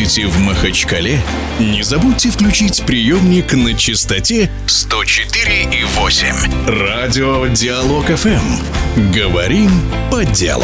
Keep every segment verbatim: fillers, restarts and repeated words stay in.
Будете в Махачкале? Не забудьте включить приемник на частоте сто четыре и восемь. Радио Диалог эф эм. Говорим по делу.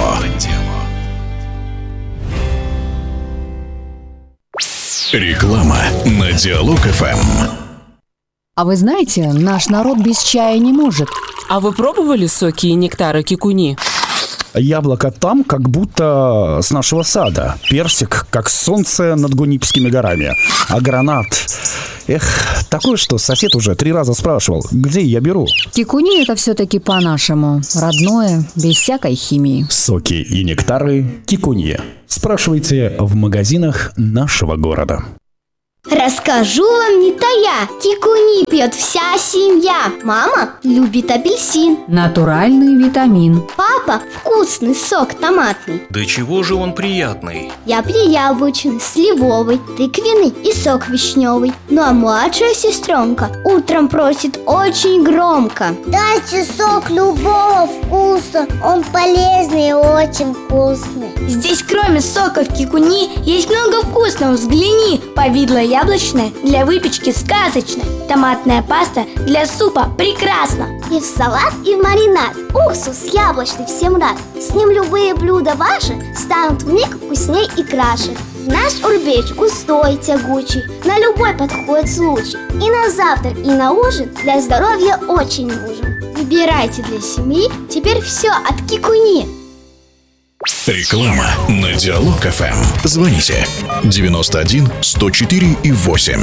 Реклама на Диалог эф эм. А вы знаете, наш народ без чая не может. А вы пробовали соки и нектары кикуни? Яблоко там, как будто с нашего сада. Персик, как солнце над Гунипскими горами. А гранат... Эх, такое, что сосед уже три раза спрашивал, где я беру. Кикуни — это все-таки по-нашему. Родное, без всякой химии. Соки и нектары кикуни. Спрашивайте в магазинах нашего города. Расскажу вам не тая, кикуни пьет вся семья. Мама любит апельсин. Натуральный витамин. Папа вкусный сок томатный. Да чего же он приятный? Я пью яблочный, сливовый, тыквенный и сок вишневый. Ну а младшая сестренка утром просит очень громко: дайте сок любого вкуса, он полезный и очень вкусный. Здесь кроме соков кикуни есть много вкусного, взгляни. Повидло яблочное для выпечки сказочное. Томатная паста для супа прекрасно. И в салат, и в маринад. Уксус яблочный всем рад. С ним любые блюда ваши станут вмиг вкусней и краше. Наш урбеч густой, тягучий, на любой подходит случай. И на завтрак, и на ужин для здоровья очень нужен. Выбирайте для семьи теперь все от кикуни. Реклама на Диалог эф эм. Звоните девяносто один сто четыре и восемь.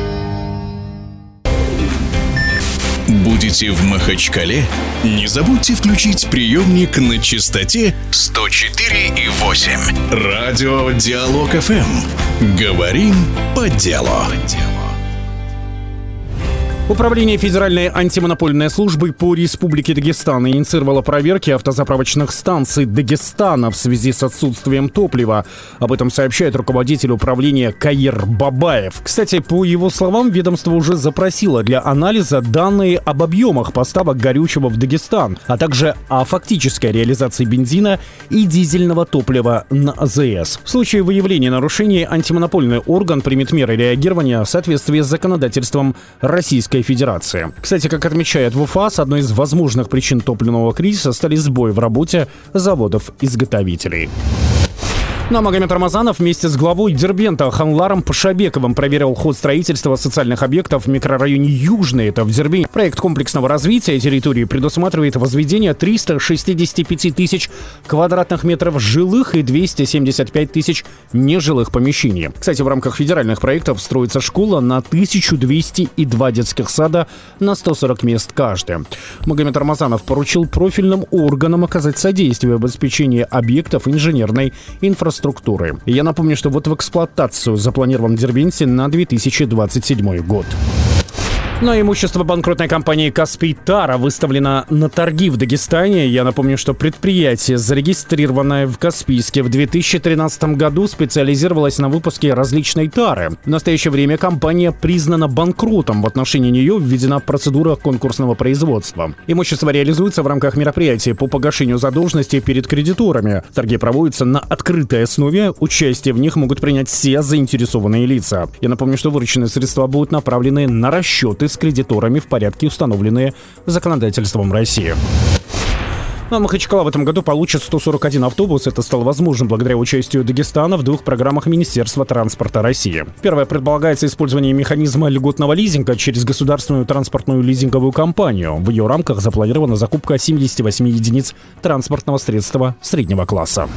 Будете в Махачкале? Не забудьте включить приемник на частоте сто четыре и восемь. Радио Диалог эф эм. Говорим по делу. Управление Федеральной антимонопольной службы по Республике Дагестан инициировало проверки автозаправочных станций Дагестана в связи с отсутствием топлива. Об этом сообщает руководитель управления Каир Бабаев. Кстати, по его словам, ведомство уже запросило для анализа данные об объемах поставок горючего в Дагестан, а также о фактической реализации бензина и дизельного топлива на а зэ эс. В случае выявления нарушений антимонопольный орган примет меры реагирования в соответствии с законодательством Российской Федерации. Кстати, как отмечает ВУФАС, одной из возможных причин топливного кризиса стали сбои в работе заводов-изготовителей. Ну а Магомед Рамазанов вместе с главой Дербента Ханларом Пашабековым проверил ход строительства социальных объектов в микрорайоне Южный, это в Дербенте. Проект комплексного развития территории предусматривает возведение триста шестьдесят пять тысяч квадратных метров жилых и двести семьдесят пять тысяч нежилых помещений. Кстати, в рамках федеральных проектов строится школа на тысячу двести и два детских сада на сто сорок мест каждая. Магомед Рамазанов поручил профильным органам оказать содействие в обеспечении объектов инженерной инфраструктуры. структуры. Я напомню, что вот в эксплуатацию запланирован в Дербенте на две тысячи двадцать седьмой год. Но имущество банкротной компании «Каспий Тара» выставлено на торги в Дагестане. Я напомню, что предприятие, зарегистрированное в Каспийске в две тысячи тринадцатом году, специализировалось на выпуске различной тары. В настоящее время компания признана банкротом. В отношении нее введена процедура конкурсного производства. Имущество реализуется в рамках мероприятий по погашению задолженности перед кредиторами. Торги проводятся на открытой основе. Участие в них могут принять все заинтересованные лица. Я напомню, что вырученные средства будут направлены на расчеты с кредиторами в порядке, установленные законодательством России. Ну, а Махачкала в этом году получит сто сорок один автобус. Это стало возможным благодаря участию Дагестана в двух программах Министерства транспорта России. Первое, предполагается использование механизма льготного лизинга через государственную транспортную лизинговую компанию. В ее рамках запланирована закупка семьдесят восемь единиц транспортного средства среднего класса.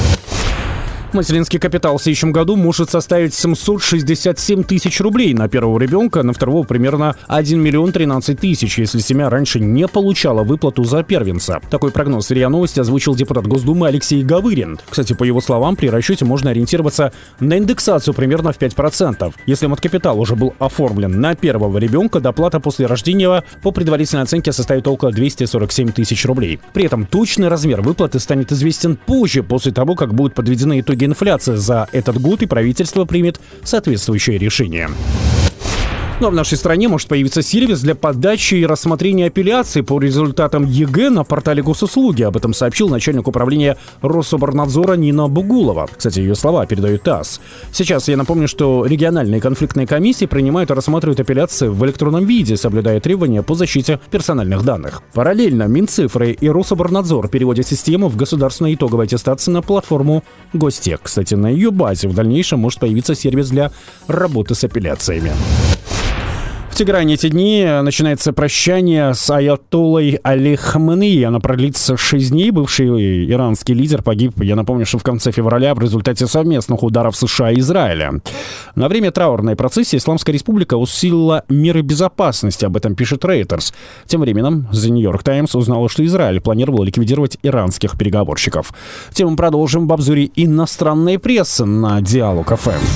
Материнский капитал в следующем году может составить семьсот шестьдесят семь тысяч рублей на первого ребенка, на второго примерно один миллион тринадцать тысяч, если семья раньше не получала выплату за первенца. Такой прогноз РИА Новости озвучил депутат Госдумы Алексей Гавырин. Кстати, по его словам, при расчете можно ориентироваться на индексацию примерно в пять процентов. Если маткапитал уже был оформлен на первого ребенка, доплата после рождения по предварительной оценке составит около двести сорок семь тысяч рублей. При этом точный размер выплаты станет известен позже, после того, как будут подведены итоги инфляции за этот год и правительство примет соответствующее решение. Ну а в нашей стране может появиться сервис для подачи и рассмотрения апелляций по результатам ЕГЭ на портале госуслуги. Об этом сообщил начальник управления Рособорнадзора Нина Бугулова. Кстати, ее слова передает ТАСС. Сейчас я напомню, что региональные конфликтные комиссии принимают и рассматривают апелляции в электронном виде, соблюдая требования по защите персональных данных. Параллельно Минцифры и Рособорнадзор переводят систему в государственную итоговую аттестацию на платформу Гостех. Кстати, на ее базе в дальнейшем может появиться сервис для работы с апелляциями. В Тегеране эти дни начинается прощание с аятоллой Али Хаменеи. Оно продлится шесть дней. Бывший иранский лидер погиб, я напомню, что в конце февраля в результате совместных ударов США и Израиля. На время траурной процессии Исламская Республика усилила меры безопасности. Об этом пишет Reuters. Тем временем The New York Times узнала, что Израиль планировал ликвидировать иранских переговорщиков. Тему мы продолжим в обзоре иностранной прессы на Диалог эф эм.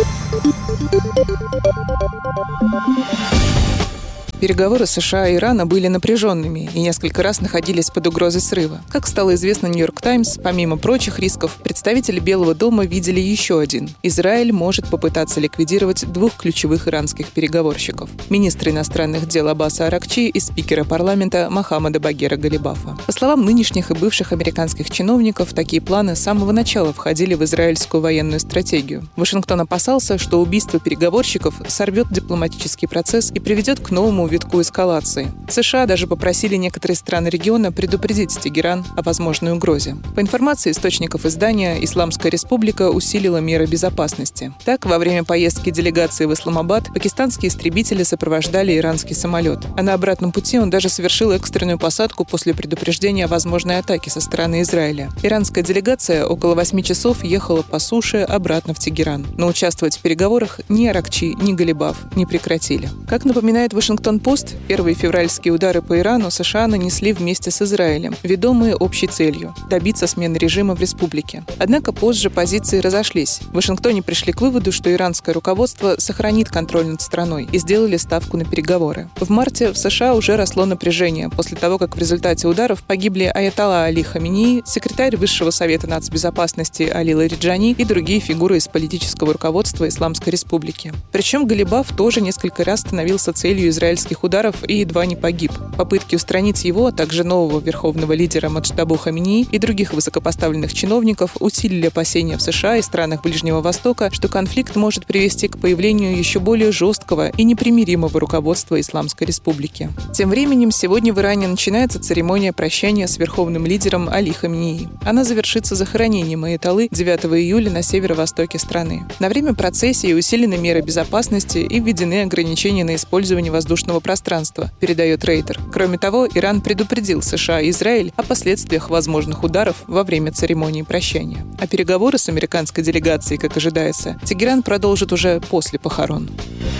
Переговоры США и Ирана были напряженными и несколько раз находились под угрозой срыва. Как стало известно Нью-Йорк Таймс, помимо прочих рисков, представители Белого дома видели еще один. Израиль может попытаться ликвидировать двух ключевых иранских переговорщиков – министра иностранных дел Аббаса Аракчи и спикера парламента Мохаммада Багера Галибафа. По словам нынешних и бывших американских чиновников, такие планы с самого начала входили в израильскую военную стратегию. Вашингтон опасался, что убийство переговорщиков сорвет дипломатический процесс и приведет к новому витку эскалации. США даже попросили некоторые страны региона предупредить Тегеран о возможной угрозе. По информации источников издания, Исламская Республика усилила меры безопасности. Так, во время поездки делегации в Исламабад пакистанские истребители сопровождали иранский самолет, а на обратном пути он даже совершил экстренную посадку после предупреждения о возможной атаке со стороны Израиля. Иранская делегация около восьми часов ехала по суше обратно в Тегеран. Но участвовать в переговорах ни Аракчи, ни Галибаф не прекратили. Как напоминает Вашингтон Пост, первые февральские удары по Ирану США нанесли вместе с Израилем, ведомые общей целью – добиться смены режима в республике. Однако позже позиции разошлись. В Вашингтоне пришли к выводу, что иранское руководство сохранит контроль над страной и сделали ставку на переговоры. В марте в США уже росло напряжение после того, как в результате ударов погибли аятолла Али Хаменеи, секретарь Высшего совета нацбезопасности Али Лариджани и другие фигуры из политического руководства Исламской Республики. Причем Галибаф тоже несколько раз становился целью израильских ударов и едва не погиб. Попытки устранить его, а также нового верховного лидера Маджтабу Хаминеи и других высокопоставленных чиновников усилили опасения в США и странах Ближнего Востока, что конфликт может привести к появлению еще более жесткого и непримиримого руководства Исламской Республики. Тем временем сегодня в Иране начинается церемония прощания с верховным лидером Али Хаменеи. Она завершится захоронением аятоллы девятого июля на северо-востоке страны. На время процессии усилены меры безопасности и введены ограничения на использование воздушного пространства, передает Рейтер. Кроме того, Иран предупредил США и Израиль о последствиях возможных ударов во время церемонии прощания. А переговоры с американской делегацией, как ожидается, Тегеран продолжит уже после похорон.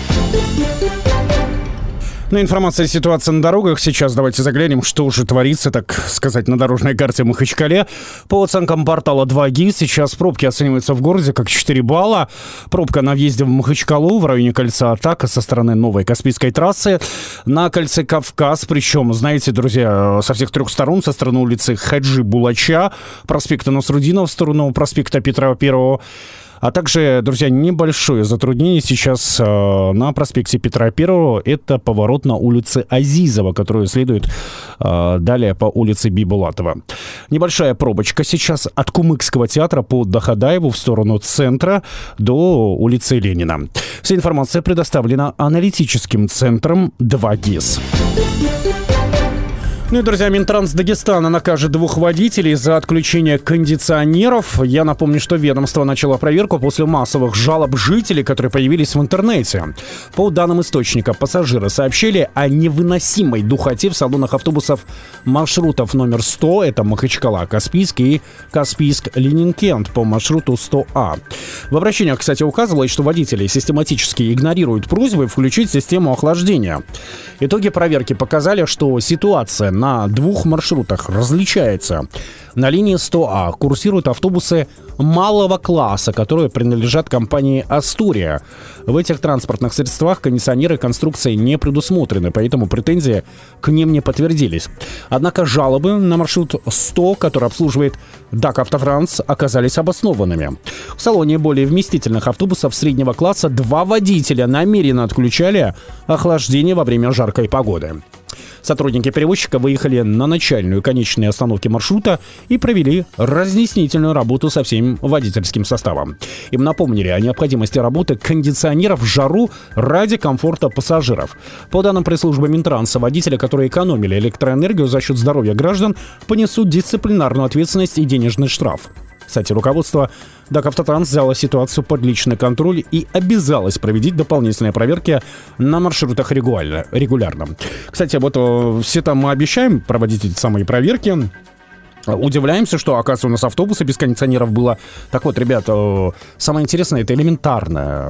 Ну, информация о ситуации на дорогах. Сейчас давайте заглянем, что уже творится, так сказать, на дорожной карте Махачкале. По оценкам портала два гис, сейчас пробки оцениваются в городе как четыре балла. Пробка на въезде в Махачкалу в районе кольца Атака со стороны новой Каспийской трассы. На кольце Кавказ, причем, знаете, друзья, со всех трех сторон, со стороны улицы Хаджи Булача, проспекта Насрудинова в сторону проспекта Петра Первого. А также, друзья, небольшое затруднение сейчас э, на проспекте Петра Первого. Это поворот на улице Азизова, которую следует э, далее по улице Бибулатова. Небольшая пробочка сейчас от Кумыкского театра по Дахадаеву в сторону центра до улицы Ленина. Вся информация предоставлена аналитическим центром два гис. Ну и, друзья, Минтранс Дагестана накажет двух водителей за отключение кондиционеров. Я напомню, что ведомство начало проверку после массовых жалоб жителей, которые появились в интернете. По данным источника, пассажиры сообщили о невыносимой духоте в салонах автобусов маршрутов номер сто, это Махачкала-Каспийск, и Каспийск-Ленинкент по маршруту сто А. В обращениях, кстати, указывалось, что водители систематически игнорируют просьбы включить систему охлаждения. Итоги проверки показали, что ситуация на двух маршрутах различается. На линии сто А курсируют автобусы малого класса, которые принадлежат компании «Астурия». В этих транспортных средствах кондиционеры конструкции не предусмотрены, поэтому претензии к ним не подтвердились. Однако жалобы на маршрут сто, который обслуживает ДАК «Автотранс», оказались обоснованными. В салоне более вместительных автобусов среднего класса два водителя намеренно отключали охлаждение во время жаркой погоды. Сотрудники перевозчика выехали на начальную и конечные остановки маршрута и провели разъяснительную работу со всем водительским составом. Им напомнили о необходимости работы кондиционеров в жару ради комфорта пассажиров. По данным пресс-службы Минтранса, водители, которые экономили электроэнергию за счет здоровья граждан, понесут дисциплинарную ответственность и денежный штраф. Кстати, руководство ДАК «Автотранс» взяло ситуацию под личный контроль и обязалось проводить дополнительные проверки на маршрутах регулярно. Кстати, вот все там мы обещаем проводить эти самые проверки. Удивляемся, что, оказывается, у нас автобусы без кондиционеров было. Так вот, ребят, самое интересное, это элементарно.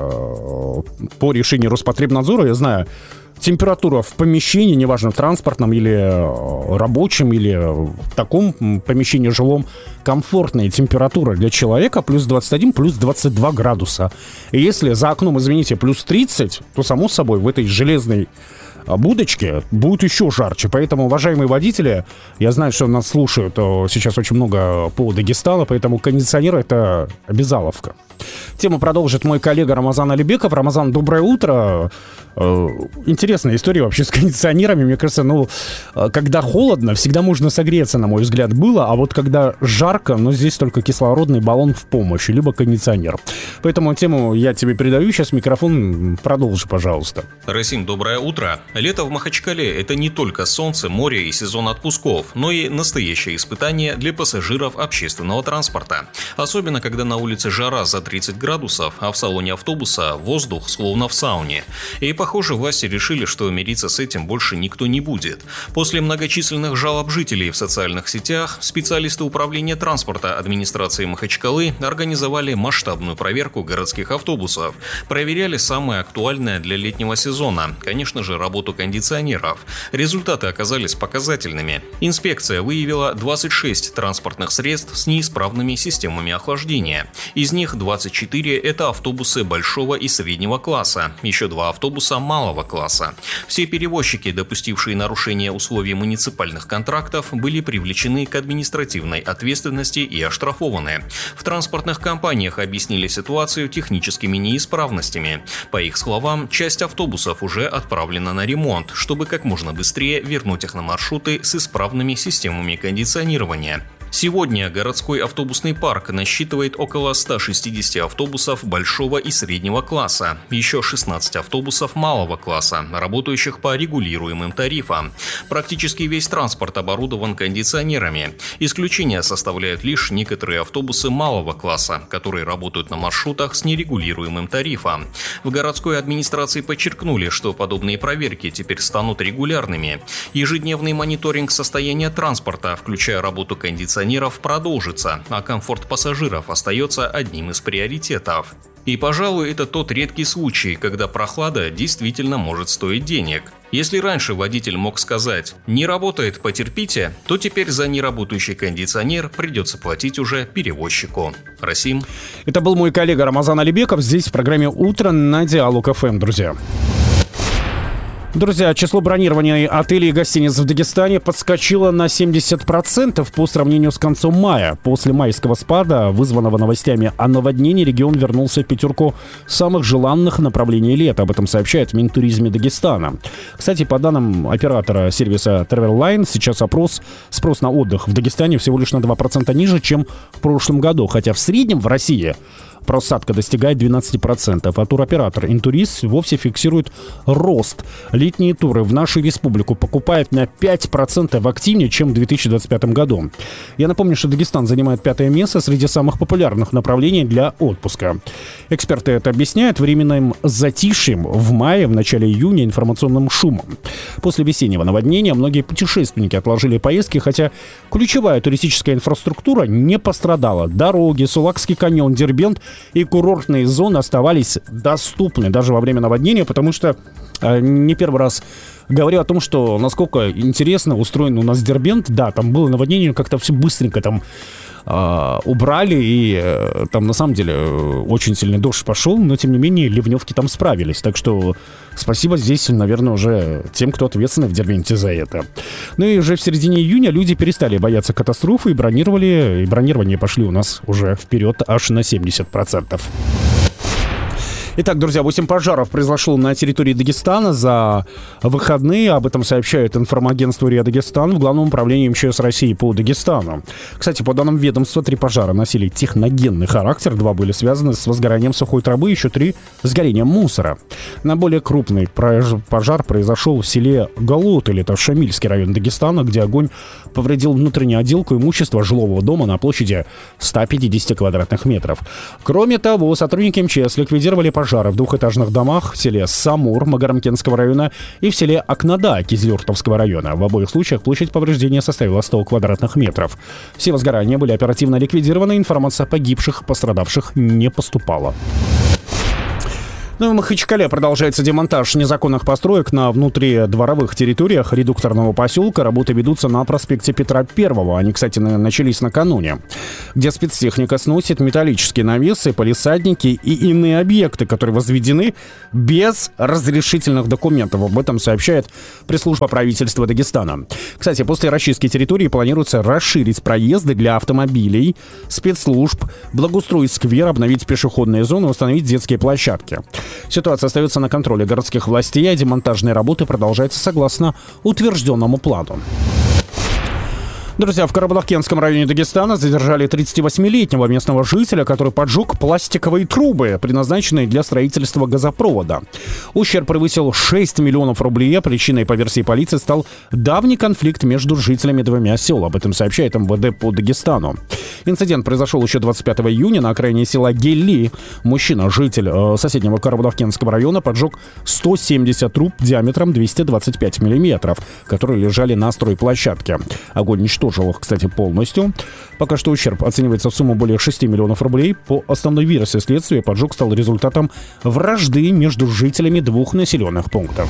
По решению Роспотребнадзора, я знаю, температура в помещении, неважно, в транспортном или рабочем, или в таком помещении жилом, комфортная температура для человека плюс двадцать один, плюс двадцать два градуса. И если за окном, извините, плюс тридцать, то, само собой, в этой железной будочке будет еще жарче. Поэтому, уважаемые водители, я знаю, что нас слушают сейчас очень много по Дагестану, поэтому кондиционер — это обязаловка. Тему продолжит мой коллега Рамазан Алибеков. Рамазан, доброе утро. Интересная история вообще с кондиционерами. Мне кажется, ну, когда холодно, всегда можно согреться, на мой взгляд, было. А вот когда жарко, ну, здесь только кислородный баллон в помощь, либо кондиционер. Поэтому тему я тебе передаю. Сейчас микрофон. Продолжи, пожалуйста. Расим, доброе утро. Лето в Махачкале – это не только солнце, море и сезон отпусков, но и настоящее испытание для пассажиров общественного транспорта. Особенно, когда на улице жара за тридцать градусов, а в салоне автобуса воздух словно в сауне. И, похоже, власти решили, что мириться с этим больше никто не будет. После многочисленных жалоб жителей в социальных сетях, специалисты управления транспорта администрации Махачкалы организовали масштабную проверку городских автобусов. Проверяли самое актуальное для летнего сезона, конечно же, работу кондиционеров. Результаты оказались показательными. Инспекция выявила двадцать шесть транспортных средств с неисправными системами охлаждения. Из них двадцать четыре – это автобусы большого и среднего класса, еще два автобуса малого класса. Все перевозчики, допустившие нарушение условий муниципальных контрактов, были привлечены к административной ответственности и оштрафованы. В транспортных компаниях объяснили ситуацию техническими неисправностями. По их словам, часть автобусов уже отправлена на ремонт, чтобы как можно быстрее вернуть их на маршруты с исправными системами кондиционирования. Сегодня городской автобусный парк насчитывает около ста шестидесяти автобусов большого и среднего класса, еще шестнадцать автобусов малого класса, работающих по регулируемым тарифам. Практически весь транспорт оборудован кондиционерами. Исключения составляют лишь некоторые автобусы малого класса, которые работают на маршрутах с нерегулируемым тарифом. В городской администрации подчеркнули, что подобные проверки теперь станут регулярными. Ежедневный мониторинг состояния транспорта, включая работу кондиционеров, продолжится, а комфорт пассажиров остается одним из приоритетов. И, пожалуй, это тот редкий случай, когда прохлада действительно может стоить денег. Если раньше водитель мог сказать «не работает, потерпите», то теперь за неработающий кондиционер придется платить уже перевозчику. Расим. Это был мой коллега Рамазан Алибеков здесь в программе «Утро» на Диалог ФМ, друзья. Друзья, число бронирования отелей и гостиниц в Дагестане подскочило на семьдесят процентов по сравнению с концом мая. После майского спада, вызванного новостями о наводнении, регион вернулся в пятерку самых желанных направлений лета. Об этом сообщает Минтуризме Дагестана. Кстати, по данным оператора сервиса Travelline, сейчас опрос, спрос на отдых в Дагестане всего лишь на два процента ниже, чем в прошлом году. Хотя в среднем в России просадка достигает двенадцать процентов, а туроператор «Интурист» вовсе фиксирует рост. Летние туры в нашу республику покупают на пять процентов активнее, чем в две тысячи двадцать пятом году. Я напомню, что Дагестан занимает пятое место среди самых популярных направлений для отпуска. Эксперты это объясняют временным затишьем в мае, в начале июня, информационным шумом. После весеннего наводнения многие путешественники отложили поездки, хотя ключевая туристическая инфраструктура не пострадала. Дороги, Сулакский каньон, Дербент и курортные зоны оставались доступны даже во время наводнения, потому что не первый раз говорю о том, что насколько интересно устроен у нас Дербент. Да, там было наводнение, как-то все быстренько там э, убрали, и э, там на самом деле очень сильный дождь пошел, но тем не менее ливневки там справились. Так что спасибо здесь, наверное, уже тем, кто ответственный в Дербенте за это. Ну и уже в середине июня люди перестали бояться катастрофы и бронировали, и бронирование пошли у нас уже вперед аж на семьдесят процентов. Итак, друзья, восемь пожаров произошло на территории Дагестана за выходные. Об этом сообщает информагентство РИА Дагестан в Главном управлении МЧС России по Дагестану. Кстати, по данным ведомства, три пожара носили техногенный характер. Два были связаны с возгоранием сухой травы, еще три с горением мусора. На более крупный пожар произошел в селе Галутыль, это Шамильский район Дагестана, где огонь повредил внутреннюю отделку имущества жилого дома на площади сто пятьдесят квадратных метров. Кроме того, сотрудники МЧС ликвидировали пожар пожары в двухэтажных домах в селе Самур Магарамкентского района и в селе Акнада Кизилюртовского района. В обоих случаях площадь повреждения составила сто квадратных метров. Все возгорания были оперативно ликвидированы, информация о погибших, пострадавших не поступала. Ну и в Махачкале продолжается демонтаж незаконных построек на внутридворовых территориях редукторного поселка. Работы ведутся на проспекте Петра Первого. Они, кстати, начались накануне. Где спецтехника сносит металлические навесы, палисадники и иные объекты, которые возведены без разрешительных документов. Об этом сообщает пресс-служба правительства Дагестана. Кстати, после расчистки территории планируется расширить проезды для автомобилей, спецслужб, благоустроить сквер, обновить пешеходные зоны, установить детские площадки. Ситуация остается на контроле городских властей, а демонтажные работы продолжаются согласно утвержденному плану. Друзья, в Карабалакенском районе Дагестана задержали тридцативосьмилетнего местного жителя, который поджег пластиковые трубы, предназначенные для строительства газопровода. Ущерб превысил шесть миллионов рублей, а причиной, по версии полиции, стал давний конфликт между жителями двумя сел. Об этом сообщает МВД по Дагестану. Инцидент произошел еще двадцать пятого июня на окраине села Гелли. Мужчина, житель э, соседнего Карабалакенского района, поджег сто семьдесят труб диаметром двести двадцать пять миллиметров, которые лежали на стройплощадке. Огонь уничтожил их, кстати, полностью. Пока что ущерб оценивается в сумму более шести миллионов рублей. По основной версии следствия, поджог стал результатом вражды между жителями двух населенных пунктов.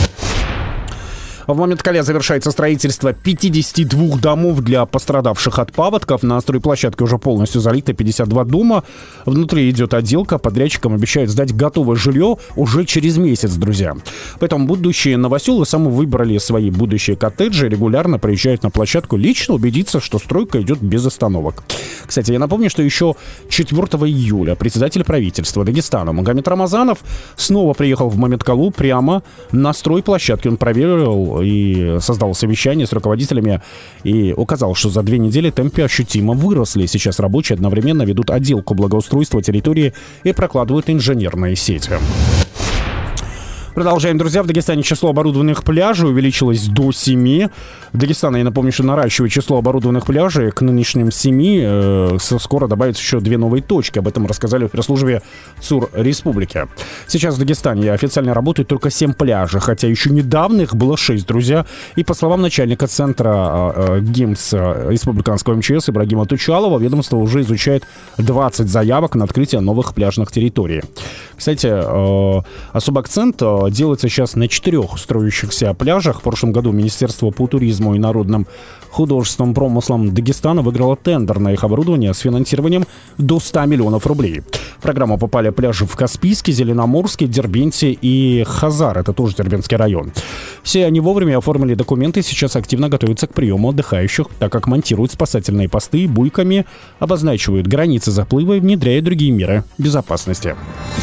В Махачкале завершается строительство пятидесяти двух домов для пострадавших от паводков. На стройплощадке уже полностью залито пятьдесят два дома. Внутри идет отделка. Подрядчикам обещают сдать готовое жилье уже через месяц, друзья. Поэтому будущие новоселы сами выбрали свои будущие коттеджи, регулярно приезжают на площадку лично убедиться, что стройка идет без остановок. Кстати, я напомню, что еще четвёртого июля председатель правительства Дагестана Магомед Рамазанов снова приехал в Махачкалу прямо на стройплощадке. Он проверил и создал совещание с руководителями и указал, что за две недели темпы ощутимо выросли. Сейчас рабочие одновременно ведут отделку благоустройства территории и прокладывают инженерные сети. Продолжаем, друзья. В Дагестане число оборудованных пляжей увеличилось до семи. Дагестан, я напомню, что наращивает число оборудованных пляжей. К нынешним семи э, скоро добавится еще две новые точки. Об этом рассказали в пресс-службе ЦУР Республики. Сейчас в Дагестане официально работают только семь пляжей, хотя еще недавно их было шесть, друзья. И по словам начальника центра э, ГИМС республиканского МЧС Ибрагима Тучалова, ведомство уже изучает двадцать заявок на открытие новых пляжных территорий. Кстати, э, особый акцент э, делается сейчас на четырех строящихся пляжах. В прошлом году Министерство по туризму и народным художественным промыслам Дагестана выиграло тендер на их оборудование с финансированием до ста миллионов рублей. В программу попали пляжи в Каспийске, Зеленоморске, Дербенте и Хазар. Это тоже Дербентский район. Все они вовремя оформили документы и сейчас активно готовятся к приему отдыхающих, так как монтируют спасательные посты, буйками, обозначивают границы заплыва и внедряют другие меры безопасности.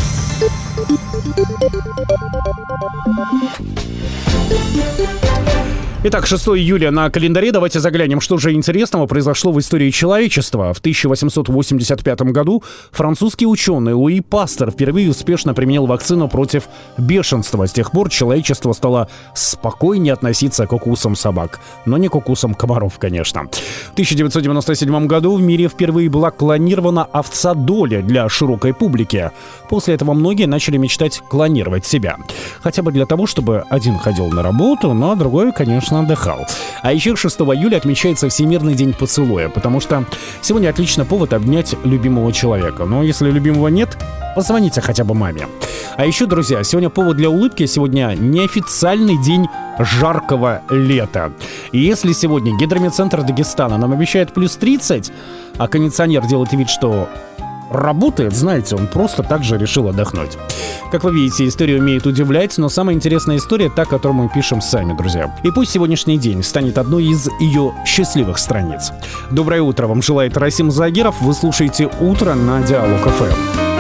Итак, шестого июля на календаре. Давайте заглянем, что же интересного произошло в истории человечества. В тысяча восемьсот восемьдесят пятом году французский ученый Луи Пастер впервые успешно применил вакцину против бешенства. С тех пор человечество стало спокойнее относиться к укусам собак. Но не к укусам комаров, конечно. В тысяча девятьсот девяносто седьмом году в мире впервые была клонирована овца Долли для широкой публики. После этого многие начали мечтать клонировать себя. Хотя бы для того, чтобы один ходил на работу, ну а другой другой, конечно, отдыхал. А еще шестого июля отмечается Всемирный день поцелуя, потому что сегодня отлично повод обнять любимого человека. Но если любимого нет, позвоните хотя бы маме. А еще, друзья, сегодня повод для улыбки. Сегодня неофициальный день жаркого лета. И если сегодня гидрометцентр Дагестана нам обещает плюс тридцать, а кондиционер делает вид, что работает, знаете, он просто так же решил отдохнуть. Как вы видите, история умеет удивлять, но самая интересная история та, которую мы пишем сами, друзья. И пусть сегодняшний день станет одной из ее счастливых страниц. Доброе утро вам желает Расим Загиров. Вы слушаете «Утро» на Диалог ФМ.